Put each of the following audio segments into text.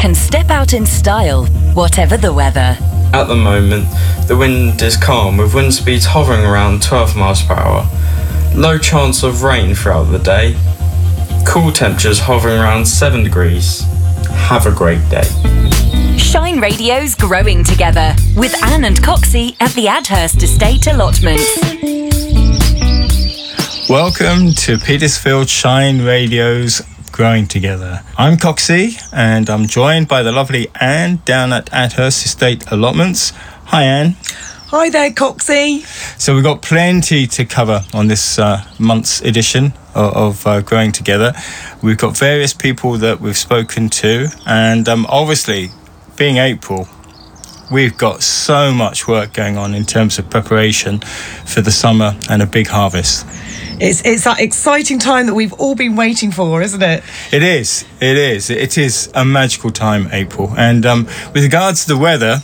can step out in style, whatever the weather. At the moment, the wind is calm with wind speeds hovering around 12 miles per hour. Low chance of rain throughout the day. Cool temperatures hovering around 7 degrees. Have a great day. Shine Radio's growing together with Anne and Coxie at the Adhurst Estate Allotments. Welcome to Petersfield Shine Radio's Growing Together. I'm Coxie and I'm joined by the lovely Anne down at Adhurst Estate Allotments. Hi Anne. Hi there, Coxie. So we've got plenty to cover on this month's edition of Growing Together. We've got various people that we've spoken to, and obviously, being April, we've got so much work going on in terms of preparation for the summer and a big harvest. It's that exciting time that we've all been waiting for, isn't it? It is. It is a magical time, April. And with regards to the weather,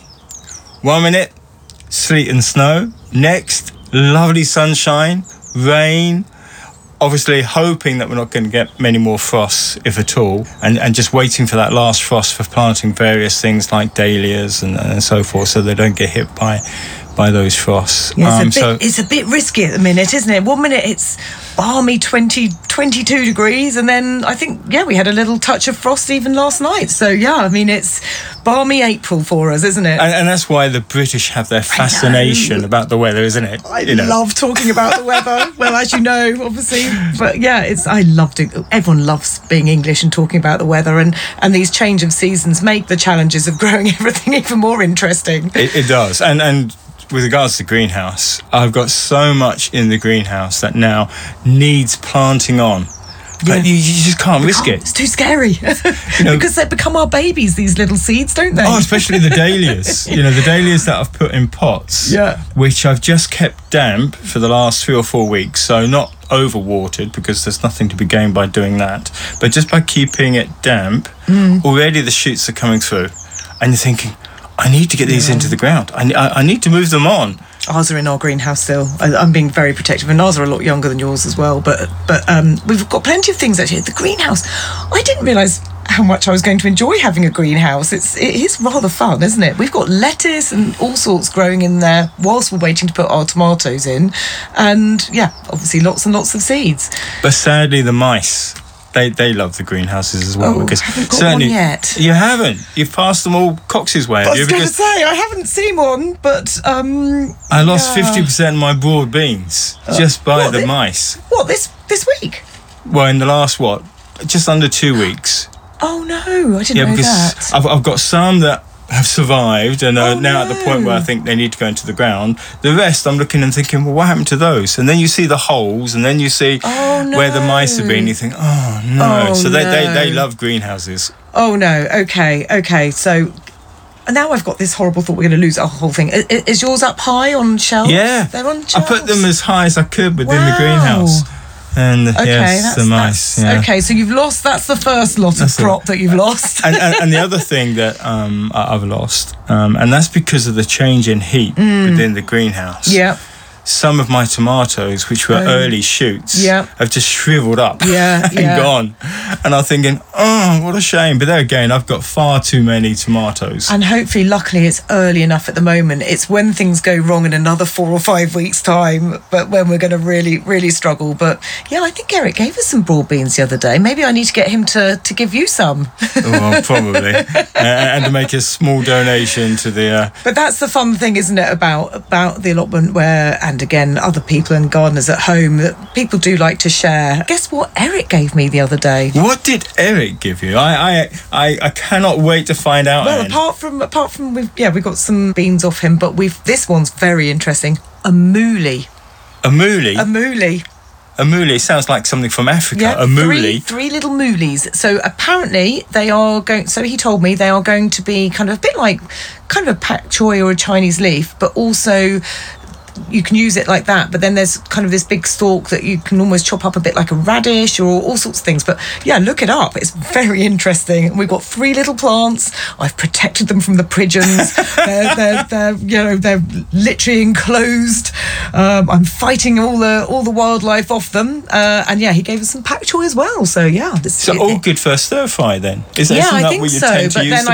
1 minute, sleet and snow. Next, lovely sunshine, rain. Obviously hoping that we're not going to get many more frosts, if at all, and just waiting for that last frost for planting various things like dahlias and so forth, so they don't get hit by those frosts. Yeah, it's a bit risky at the minute, isn't it? 1 minute it's balmy 22 degrees, and then I think, we had a little touch of frost even last night. So, it's balmy April for us, isn't it? And that's why the British have their fascination about the weather, isn't it? I love talking about the weather. Well, as you know, obviously. But, I loved it. Everyone loves being English and talking about the weather, and these change of seasons make the challenges of growing everything even more interesting. It does. And with regards to greenhouse, I've got so much in the greenhouse that now needs planting on. But you just can't risk it. It's too scary. Because they become our babies, these little seeds, don't they? Oh, especially the dahlias. The dahlias that I've put in pots, which I've just kept damp for the last 3 or 4 weeks. So not overwatered, because there's nothing to be gained by doing that. But just by keeping it damp, already the shoots are coming through. And you're thinking, I need to get these into the ground. I need to move them on. Ours are in our greenhouse still. I'm being very protective, and ours are a lot younger than yours as well. But we've got plenty of things actually. The greenhouse, I didn't realise how much I was going to enjoy having a greenhouse. It is rather fun, isn't it? We've got lettuce and all sorts growing in there whilst we're waiting to put our tomatoes in, and obviously lots and lots of seeds. But sadly, the mice. They love the greenhouses as well. Because I haven't got one yet. You haven't. You've passed them all Cox's way. I was going to say, I haven't seen one, but... I lost 50% of my broad beans just by the mice. What, this week? Well, in the last, just under 2 weeks. Oh, no, I didn't know that. I've got some that have survived and are now at the point where I think they need to go into the ground. The rest, I'm looking and thinking, well, what happened to those? And then you see the holes, and then you see where the mice have been. You think, oh no. So they love greenhouses. Oh no. Okay. So now I've got this horrible thought we're going to lose our whole thing. Is yours up high on shelves? Yeah, they're on shelves. I put them as high as I could within the greenhouse. And yes, the mice. Okay, so you've lost. That's the first lot of crop that you've lost. and the other thing that I've lost, and that's because of the change in heat within the greenhouse. Yeah. Some of my tomatoes, which were early shoots, have just shriveled up and gone. And I'm thinking, what a shame. But there again, I've got far too many tomatoes. And hopefully, luckily, it's early enough at the moment. It's when things go wrong in another 4 or 5 weeks' time, but when we're going to really, really struggle. But I think Eric gave us some broad beans the other day. Maybe I need to get him to give you some. Well, probably. And to make a small donation to the... But that's the fun thing, isn't it, about the allotment where... And again, other people and gardeners at home, that people do like to share. Guess what Eric gave me the other day? What did Eric give you? I cannot wait to find out. Well, apart from we got some beans off him, but this one's very interesting. A mooli. A mooli? A mooli. A mooli sounds like something from Africa. Yeah, a mooli. Three little moolies. So apparently they are going. So he told me they are going to be kind of a bit like kind of a pak choi or a Chinese leaf, but also you can use it like that, but then there's kind of this big stalk that you can almost chop up a bit like a radish or all sorts of things. But yeah, look it up. It's very interesting. We've got 3 little plants. I've protected them from the pigeons. they're literally enclosed. I'm fighting all the wildlife off them. And yeah, he gave us some pak choi as well. So yeah, all good for a stir fry then. Is that I think what you so. tend to but use then